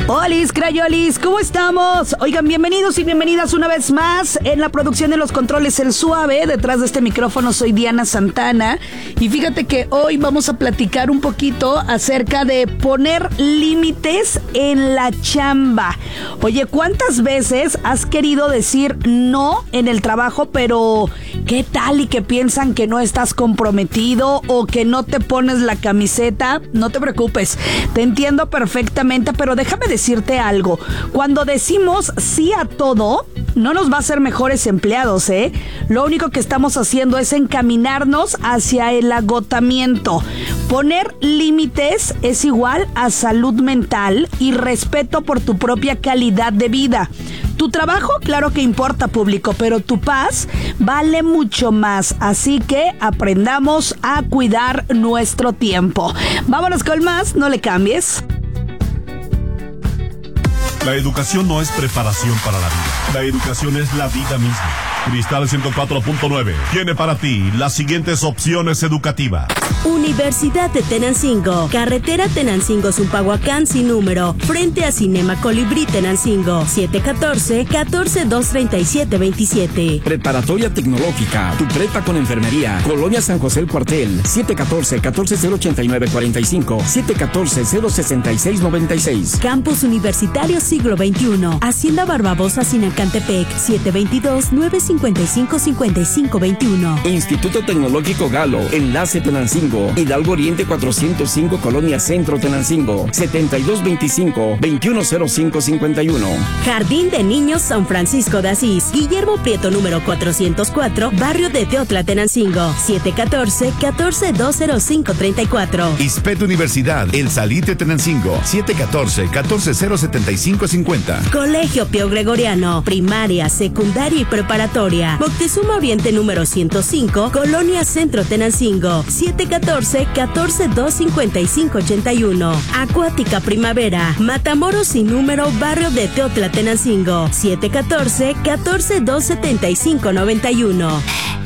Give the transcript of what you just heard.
Olis, crayolis, ¿cómo estamos? Oigan, bienvenidos y bienvenidas una vez más. En la producción de los controles El Suave, detrás de este micrófono soy Diana Santana. Y fíjate que hoy vamos a platicar un poquito acerca de poner límites en la chamba. Oye, ¿cuántas veces has querido decir no en el trabajo, pero qué tal y que piensan que no estás comprometido o que no te pones la camiseta? No te preocupes, te entiendo perfectamente, pero déjame decirte algo. Cuando decimos sí a todo, no nos va a hacer mejores empleados, ¿eh? Lo único que estamos haciendo es encaminarnos hacia el agotamiento. Poner límites es igual a salud mental y respeto por tu propia calidad de vida. Tu trabajo, claro que importa, público, pero tu paz vale mucho más. Así que aprendamos a cuidar nuestro tiempo. Vámonos con más, no le cambies. La educación no es preparación para la vida. La educación es la vida misma. Cristal 104.9 tiene para ti las siguientes opciones educativas. Universidad de Tenancingo, carretera Tenancingo-Zumpahuacán sin número, frente a Cinema Colibrí Tenancingo, 714-14-237-27. Preparatoria Tecnológica, tu prepa con enfermería, Colonia San José el Cuartel, 714-14-089-45, 714-066-96. Campus Universitario Siglo XXI, Hacienda Barbabosa Sinacantepec, 722-955-5521. Instituto Tecnológico Galo, Enlace Tenancingo, Hidalgo Oriente 405, Colonia Centro Tenancingo, 7225-210551. Jardín de Niños San Francisco de Asís, Guillermo Prieto número 404, Barrio de Teotla Tenancingo, 714-14-205-34. ISPET Universidad, El Salite Tenancingo, 714-14-075-50. Colegio Pío Gregoriano, primaria, secundaria y preparatoria, Moctezuma Oriente número 105, Colonia Centro Tenancingo, 714-14-255-81. Acuática Primavera, Matamoros sin número, Barrio de Teotla Tenancingo, 714-14-275-91.